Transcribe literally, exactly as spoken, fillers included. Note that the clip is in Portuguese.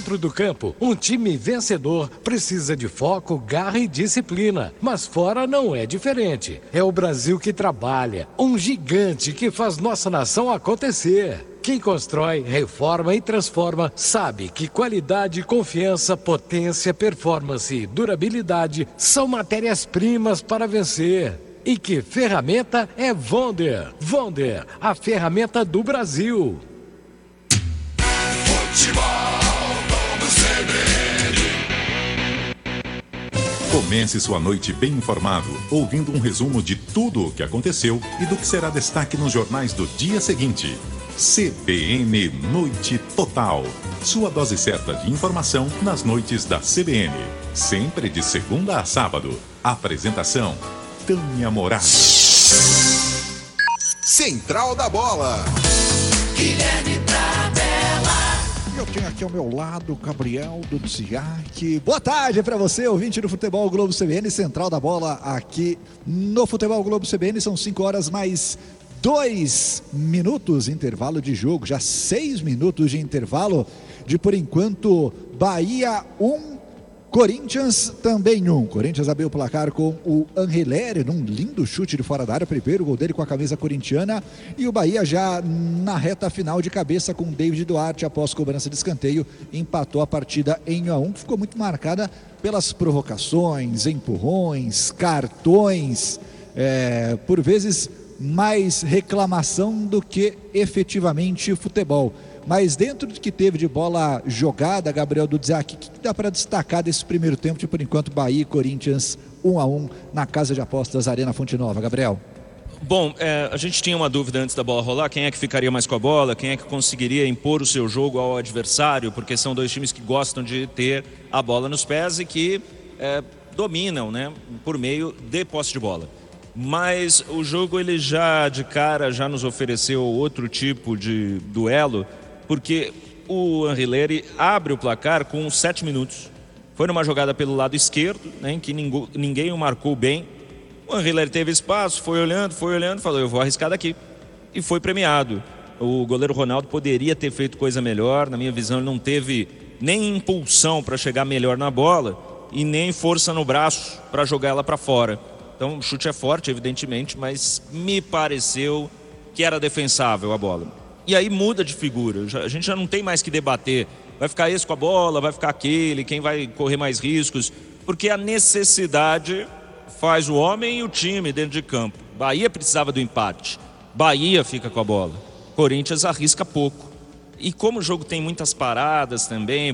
Dentro do campo, um time vencedor precisa de foco, garra e disciplina. Mas fora não é diferente. É o Brasil que trabalha, um gigante que faz nossa nação acontecer. Quem constrói, reforma e transforma sabe que qualidade, confiança, potência, performance e durabilidade são matérias-primas para vencer. E que ferramenta é Wonder. Wonder, a ferramenta do Brasil. Comece sua noite bem informado, ouvindo um resumo de tudo o que aconteceu e do que será destaque nos jornais do dia seguinte. C B N Noite Total. Sua dose certa de informação nas noites da C B N. Sempre de segunda a sábado. Apresentação: Tânia Moraes. Central da Bola. Guilherme Tabela. Eu tenho aqui ao meu lado o Gabriel do Dziak. Boa tarde para você, ouvinte do Futebol Globo C B N, Central da Bola aqui no Futebol Globo C B N. São cinco horas mais dois minutos, intervalo de jogo, já seis minutos de intervalo de, por enquanto, Bahia um, Corinthians também um. Corinthians abriu o placar com o Angeleri num lindo chute de fora da área, primeiro gol dele com a camisa corintiana, e o Bahia já na reta final de cabeça com David Duarte após cobrança de escanteio, empatou a partida em um a um, que ficou muito marcada pelas provocações, empurrões, cartões, é, por vezes mais reclamação do que efetivamente futebol. Mas dentro do que teve de bola jogada, Gabriel do Dziak, o que dá para destacar desse primeiro tempo de, por enquanto, Bahia e Corinthians um a um na Casa de Apostas Arena Fonte Nova? Gabriel. Bom, é, a gente tinha uma dúvida antes da bola rolar, quem é que ficaria mais com a bola, quem é que conseguiria impor o seu jogo ao adversário, porque são dois times que gostam de ter a bola nos pés e que é, dominam, né, por meio de posse de bola. Mas o jogo, ele já de cara já nos ofereceu outro tipo de duelo, porque o Angeleri abre o placar com sete minutos. Foi numa jogada pelo lado esquerdo, né, em que ninguém, ninguém o marcou bem. O Angeleri teve espaço, foi olhando, foi olhando, falou, eu vou arriscar daqui. E foi premiado. O goleiro Ronaldo poderia ter feito coisa melhor, na minha visão ele não teve nem impulsão para chegar melhor na bola e nem força no braço para jogar ela para fora. Então o chute é forte, evidentemente, mas me pareceu que era defensável a bola. E aí muda de figura, a gente já não tem mais que debater, vai ficar esse com a bola, vai ficar aquele, quem vai correr mais riscos, porque a necessidade faz o homem e o time dentro de campo. Bahia precisava do empate, Bahia fica com a bola, Corinthians arrisca pouco. E como o jogo tem muitas paradas também,